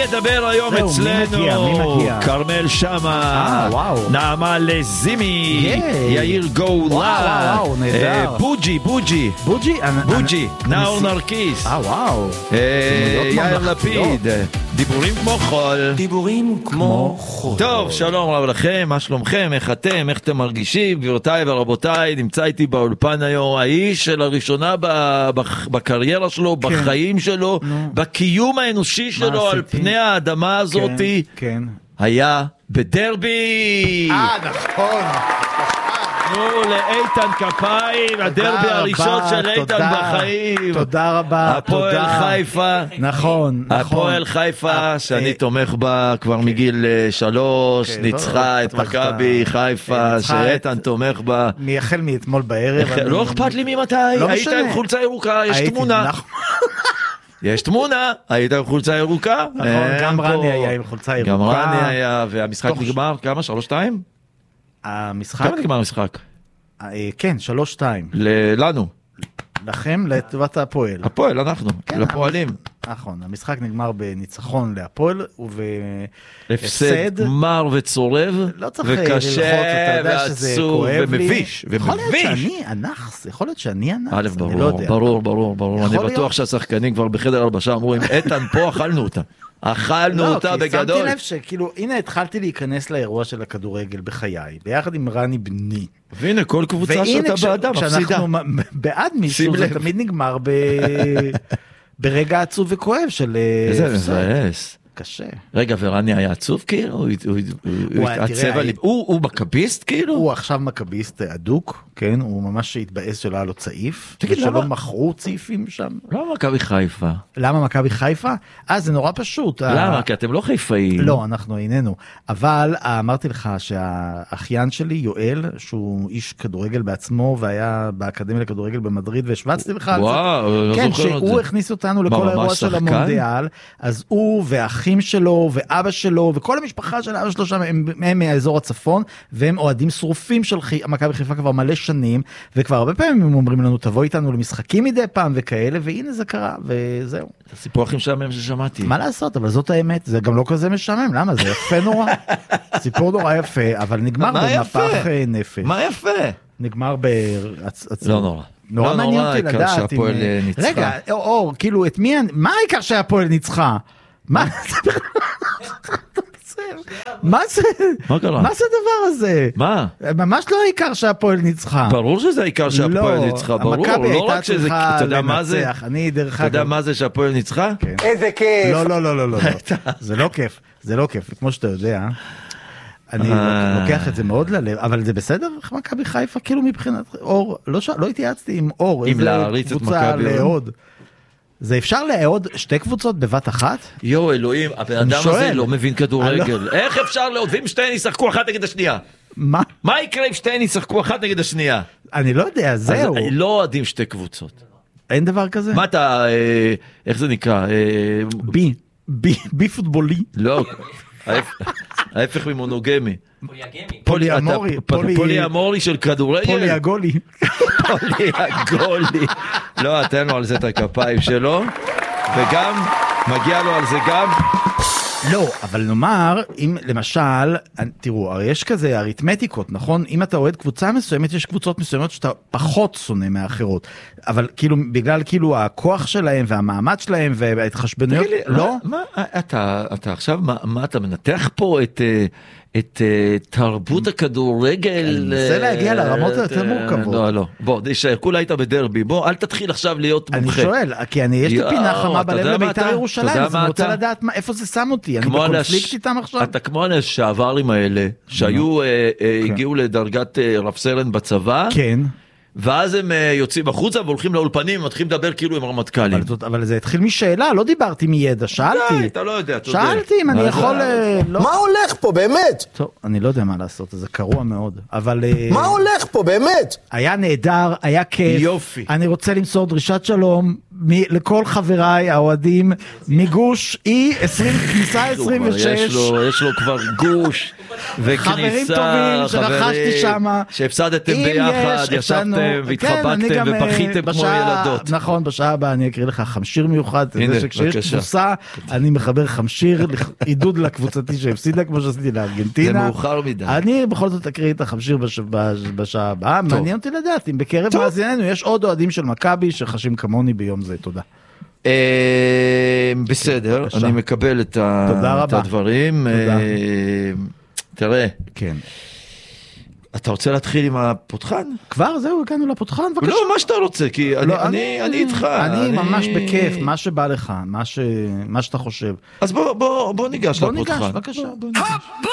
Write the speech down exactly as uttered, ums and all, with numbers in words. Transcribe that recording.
ידבר היום אצלנו? קרמל שמה, נעמה לזימי, יאיר גאולה, בוג'י, בוג'י, בוג'י, בוג'י, נאור נרקיס, יאיר לפיד, דיבורים כמו חול, דיבורים כמו חול. טוב, שלום רב לכם, מה שלומכם, איך אתם, איך אתם מרגישים? גבירותיי ורבותיי, נמצא איתי באולפן היום האיש של הראשונה בקריירה שלו, בחיים שלו, בקיום האנושי שלו על פני האדמה הזאת, היה בדרבי. אה, נכון. תנו לאיתן כפיים, הדרבי הראשון של איתן בחיים. תודה רבה, הפועל חיפה. נכון, נכון. הפועל חיפה, שאני תומך בה כבר מגיל שלוש, ניצחה את מכבי חיפה, שאיתן תומך בה. מייחל מאתמול בערב. לא אכפת לי ממתי, היית עם חולצה ירוקה, יש תמונה. יש תמונה, היית עם חולצה ירוקה. נכון, גם רני היה עם חולצה ירוקה. גם רני היה, והמשחק נגמר, כמה? שלוש שתיים? המשחק... כמה נגמר המשחק? כן, שלוש שתיים. לנו. לכם, לטובת הפועל. הפועל, אנחנו, לפועלים. נכון, המשחק נגמר בניצחון להפועל, הפסד מר וצורב, וקשה ועצוב ומביש. יכול להיות שאני אנח, יכול להיות שאני אנח. א', ברור, ברור, ברור, ברור. אני בטוח שהשחקנים כבר בחדר הלבשה אמרו, אם איתן פה אכלנו אותה. אכלנו אותה בגדול. שמתי לב שכאילו, הנה התחלתי להיכנס לאירוע של הכדורגל בחיי, ביחד עם רני בני. והנה כל קבוצה שאתה בעדה מפסידה. כשאנחנו בעד מישהו, זה תמיד נגמר ברגע עצוב וכואב של... איזה מבאס. קשה. רגע, ורני היה עצוב כאילו? הוא התעצב על... הוא מכביסט כאילו? הוא עכשיו מכביסט אדוק, כן? הוא ממש התבאס שלא היה לו צעיף. שלא מכרו צעיפים שם. למה מכבי חיפה? למה מכבי חיפה? אה, זה נורא פשוט. למה? כי אתם לא חיפאים. לא, אנחנו איננו. אבל אמרתי לך שהאחיין שלי, יואל, שהוא איש כדורגל בעצמו, והיה באקדמיה לכדורגל במדריד, והשווצתי לך על זה. וואו, כן, שהוא הכניס אותנו לכל האירוע של המונדיאל, אז הוא והאחים שלו, ואבא שלו, וכל המשפחה של אבא שלו שם, הם, הם מהאזור הצפון, והם אוהדים שרופים של מכבי חיפה כבר מלא שנים, וכבר הרבה פעמים הם אומרים לנו, תבוא איתנו למשחקים מדי פעם וכאלה, והנה זה קרה, וזהו. זה סיפור הכי משעמם ששמעתי. מה לעשות, אבל זאת האמת, זה גם לא כזה משעמם, למה? זה יפה נורא. סיפור נורא יפה, אבל נגמר במפח נפש. מה יפה? נגמר בהצ... לא נורא. נורא מעניין אותי לדעת. שהפועל ניצחה. רגע, אור, כאילו, את מי... מה העיקר שהפועל ניצחה? מה זה? מה זה? מה קרה? מה זה הדבר הזה? מה? ממש לא העיקר שהפועל ניצחה. ברור שזה העיקר שהפועל ניצחה, ברור. המכבי הייתה צריכה לנצח. אני דרך אגב. אתה יודע מה זה שהפועל ניצחה? איזה כיף. לא, לא, לא, לא. זה לא כיף. זה לא כיף. כמו שאתה יודע, אני לוקח את זה מאוד ללב, אבל זה בסדר? מכבי חיפה, כאילו מבחינת אור, לא התייעצתי עם אור. אם להריץ את מכבי. זה אפשר לעוד שתי קבוצות בבת אחת? יו אלוהים, הבן אדם הזה לא מבין כדורגל. איך אפשר לעוד? ואם שתיהן ישחקו אחת נגד השנייה? מה? מה יקרה אם שתיהן ישחקו אחת נגד השנייה? אני לא יודע, זהו. לא אוהדים שתי קבוצות. אין דבר כזה? מה אתה, איך זה נקרא? בי, בי פוטבולי. לא, ההפך ממונוגמי. פוליאגמי. פוליאמורי של כדורגל. פוליאגולי. פוליאגולי. לא, תן לו על זה את הכפיים שלו, וגם מגיע לו על זה גם. לא, אבל נאמר, אם למשל, תראו, הרי יש כזה אריתמטיקות, נכון? אם אתה אוהד קבוצה מסוימת, יש קבוצות מסוימות שאתה פחות שונא מאחרות. אבל כאילו, בגלל כאילו הכוח שלהם והמעמד שלהם וההתחשבנויות, לא? מה, אתה, אתה עכשיו, מה, אתה מנתח פה את... את תרבות הכדורגל. אני מנסה להגיע לרמות היותר מורכבות. לא, לא. בוא, נשאר, כולה היית בדרבי. בוא, אל תתחיל עכשיו להיות מומחה. אני שואל, כי יש לי פינה חמה בלב לבית"ר ירושלים, אז אני רוצה לדעת איפה זה שם אותי. אני בקונפליקט איתם עכשיו. אתה כמו השעברים האלה, שהיו, הגיעו לדרגת רב סרן בצבא. כן. ואז הם יוצאים החוצה והולכים לאולפנים, מתחילים לדבר כאילו עם רמטכ"לים. אבל זה התחיל משאלה, לא דיברתי מידע, שאלתי. אתה לא יודע, אתה יודע. שאלתי אם אני יכול... מה הולך פה, באמת? טוב, אני לא יודע מה לעשות, זה קרוע מאוד, אבל... מה הולך פה, באמת? היה נהדר, היה כיף. יופי. אני רוצה למסור דרישת שלום לכל חבריי, האוהדים, מגוש אי, כניסה עשרים ושש. יש לו כבר גוש. חברים טובים שרכשתי שם. שהפסדתם ביחד, ישבתם והתחבקתם ובכיתם כמו ילדות. נכון, בשעה הבאה אני אקריא לך חמשיר מיוחד, כשיש תבוסה, אני מחבר חמשיר, עידוד לקבוצתי שהפסידה כמו שעשיתי לארגנטינה. זה מאוחר מדי. אני בכל זאת אקריא את החמשיר בשעה הבאה, מעניין אותי לדעת, אם בקרב מאזיננו יש עוד אוהדים של מכבי שחשים כמוני ביום זה, תודה. בסדר, אני מקבל את הדברים. תראה, כן. אתה רוצה להתחיל עם הפותחן? כבר זהו, הגענו לפותחן, בבקשה. לא, מה שאתה רוצה, כי אני איתך. אני ממש בכיף, מה שבא לך, מה שאתה חושב. אז בוא ניגש לפותחן. בוא ניגש, בבקשה.